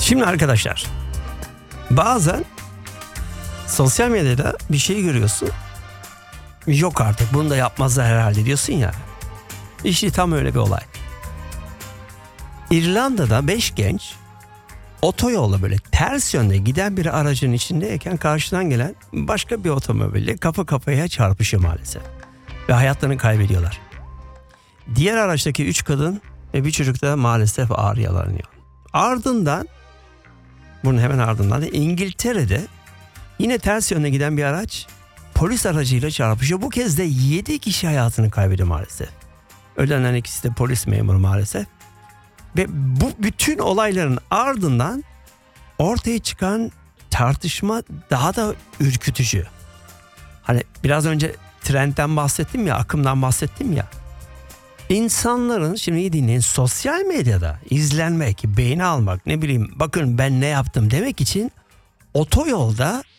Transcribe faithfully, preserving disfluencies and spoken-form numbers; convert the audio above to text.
Şimdi arkadaşlar, bazen sosyal medyada bir şey görüyorsun. Yok artık, bunu da yapmazlar herhalde diyorsun ya. İşte tam öyle bir olay. İrlanda'da beş genç otoyolda böyle ters yönde giden bir aracın içindeyken karşıdan gelen başka bir otomobille kafa kafaya çarpışıyor maalesef. Ve hayatlarını kaybediyorlar. Diğer araçtaki üç kadın ve bir çocuk da maalesef ağır yaralanıyor. Ardından, bunun hemen ardından da İngiltere'de yine ters yönde giden bir araç polis aracıyla çarpışıyor. Bu kez de yedi kişi hayatını kaybediyor maalesef. Ölenlerin ikisi de polis memuru maalesef. Ve bu bütün olayların ardından ortaya çıkan tartışma daha da ürkütücü. Hani biraz önce trendten bahsettim ya, akımdan bahsettim ya. İnsanların, şimdi iyi dinleyin, sosyal medyada izlenmek, beğeni almak, ne bileyim bakın ben ne yaptım demek için otoyolda